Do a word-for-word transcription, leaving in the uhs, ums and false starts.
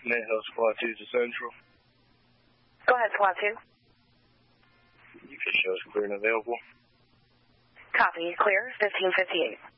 Mayhill Squad two to Central. Go ahead, Squad two. You can show us clear and available. Copy. Clear, fifteen fifty-eight.